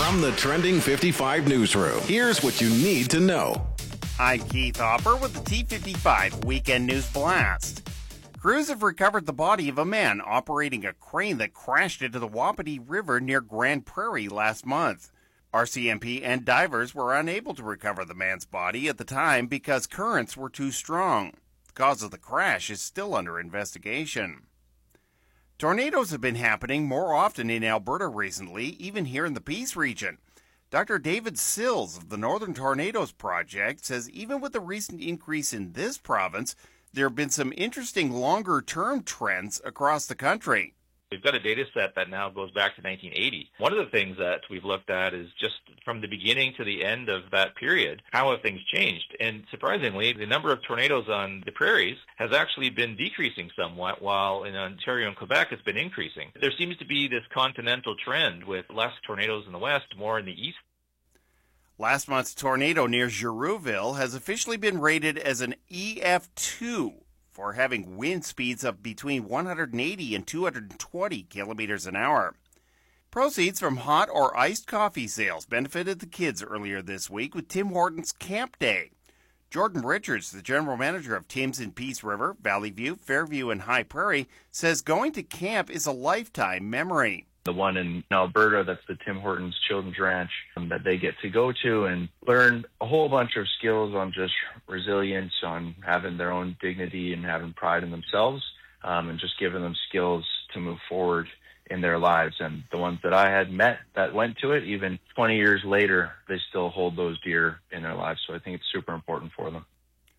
From the Trending 55 newsroom, here's what you need to know. I'm Keith Hopper with the T55 Weekend News Blast. Crews have recovered the body of a man operating a crane that crashed into the Wapiti River near Grand Prairie last month. RCMP and divers were unable to recover the man's body at the time because currents were too strong. The cause of the crash is still under investigation. Tornadoes have been happening more often in Alberta recently, even here in the Peace region. Dr. David Sills of the Northern Tornadoes Project says even with the recent increase in this province, there have been some interesting longer-term trends across the country. We've got a data set that now goes back to 1980. One of the things that we've looked at is just from the beginning to the end of that period, how have things changed? And surprisingly, the number of tornadoes on the prairies has actually been decreasing somewhat, while in Ontario and Quebec it's been increasing. There seems to be this continental trend with less tornadoes in the west, more in the east. Last month's tornado near Girouville has officially been rated as an EF2 for having wind speeds of between 180 and 220 kilometers an hour. Proceeds from hot or iced coffee sales benefited the kids earlier this week with Tim Hortons Camp Day. Jordan Richards, the general manager of Tim's in Peace River, Valley View, Fairview, and High Prairie, says going to camp is a lifetime memory. The one in Alberta, that's the Tim Hortons Children's Ranch, that they get to go to and learn a whole bunch of skills on just resilience, on having their own dignity and having pride in themselves, and just giving them skills to move forward in their lives. And the ones that I had met that went to it, even 20 years later, they still hold those dear in their lives. So I think it's super important for them.